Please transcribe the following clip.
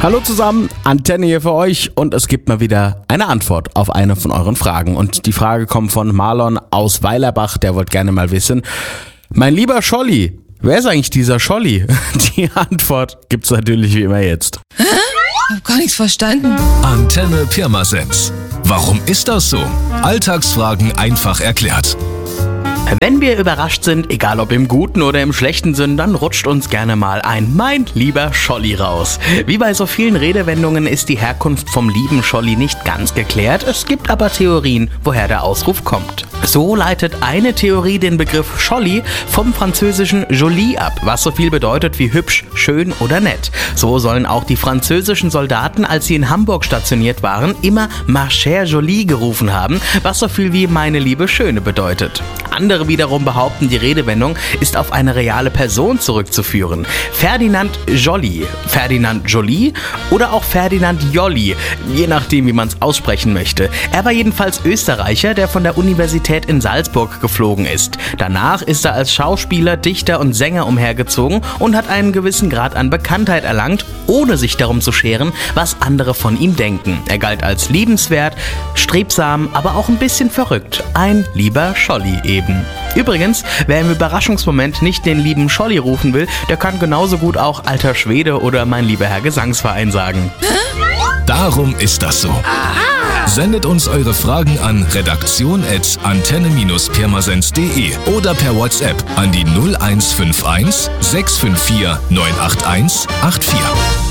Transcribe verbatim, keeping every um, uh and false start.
Hallo zusammen, Antenne hier für euch und es gibt mal wieder eine Antwort auf eine von euren Fragen. Und die Frage kommt von Marlon aus Weilerbach, der wollte gerne mal wissen: Mein lieber Scholli, wer ist eigentlich dieser Scholli? Die Antwort gibt's natürlich wie immer jetzt. Hä? Ich hab gar nichts verstanden. Antenne Pirmasens. Warum ist das so? Alltagsfragen einfach erklärt. Wenn wir überrascht sind, egal ob im guten oder im schlechten Sinn, dann rutscht uns gerne mal ein Mein lieber Scholli raus. Wie bei so vielen Redewendungen ist die Herkunft vom lieben Scholli nicht ganz geklärt. Es gibt aber Theorien, woher der Ausruf kommt. So leitet eine Theorie den Begriff Scholli vom französischen Jolie ab, was so viel bedeutet wie hübsch, schön oder nett. So sollen auch die französischen Soldaten, als sie in Hamburg stationiert waren, immer Ma chère Jolie gerufen haben, was so viel wie meine liebe Schöne bedeutet. Andere wiederum behaupten, die Redewendung ist auf eine reale Person zurückzuführen. Ferdinand Joly, Ferdinand Joly oder auch Ferdinand Jolly, je nachdem, wie man es aussprechen möchte. Er war jedenfalls Österreicher, der von der Universität in Salzburg geflogen ist. Danach ist er als Schauspieler, Dichter und Sänger umhergezogen und hat einen gewissen Grad an Bekanntheit erlangt, ohne sich darum zu scheren, was andere von ihm denken. Er galt als liebenswert, strebsam, aber auch ein bisschen verrückt. Ein lieber Scholli eben. Übrigens, wer im Überraschungsmoment nicht den lieben Scholli rufen will, der kann genauso gut auch alter Schwede oder mein lieber Herr Gesangsverein sagen. Darum ist das so. Sendet uns eure Fragen an redaktion at antenne pirmasens punkt de oder per WhatsApp an die null eins fünf eins sechs fünf vier neun acht eins acht vier.